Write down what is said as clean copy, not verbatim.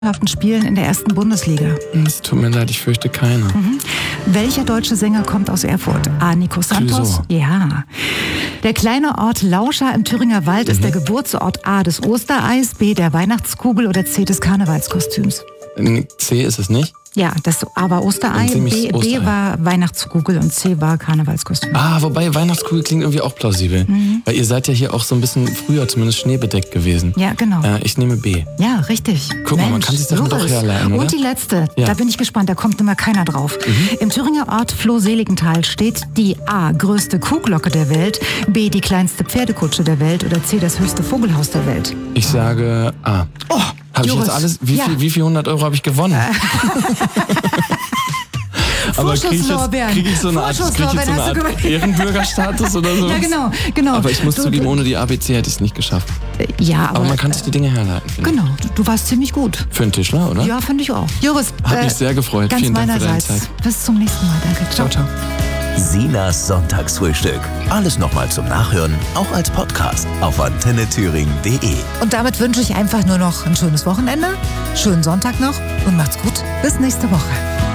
Spielen in der ersten Bundesliga? Es tut mir leid, ich fürchte keine. Welcher deutsche Sänger kommt aus Erfurt? A. Nico Santos? Clouseau. Ja. Der kleine Ort Lauscha im Thüringer Wald ist der Geburtsort A. des Ostereis, B. der Weihnachtskugel oder C. des Karnevalskostüms? C ist es nicht? Ja, das A war Osterei, Dann nehme ich B Osterei. war Weihnachtskugel und C war Karnevalskostüm. Wobei Weihnachtskugel klingt irgendwie auch plausibel. Weil ihr seid ja hier auch so ein bisschen früher zumindest schneebedeckt gewesen. Ja, genau. Ich nehme B. Ja, richtig. Guck mal, man kann sich Sachen doch herleiten, oder? Und die letzte, Ja. da bin ich gespannt, da kommt immer keiner drauf. Im Thüringer Ort Floh-Seligenthal steht die A. größte Kuhglocke der Welt, B. die kleinste Pferdekutsche der Welt oder C. das höchste Vogelhaus der Welt. Ich sage A. Oh, Habe ich Joris, jetzt alles? Wie ja. viel 100 Euro habe ich gewonnen? Aber kriege ich so eine Art Ehrenbürgerstatus oder so? Ja, genau. Aber ich muss zugeben, ohne die ABC hätte ich es nicht geschafft. Ja, Aber man kann sich die Dinge herleiten. finde ich. Genau, du warst ziemlich gut. Für einen Tischler, oder? Ja, finde ich auch. Joris, Hat mich sehr gefreut. ganz Vielen Dank für deine meinerseits. Zeit. Bis zum nächsten Mal. Danke. Ciao, ciao. Sinas Sonntagsfrühstück. Alles nochmal zum Nachhören, auch als Podcast auf antennethüringen.de. Und damit wünsche ich einfach nur noch ein schönes Wochenende, schönen Sonntag noch und macht's gut. Bis nächste Woche.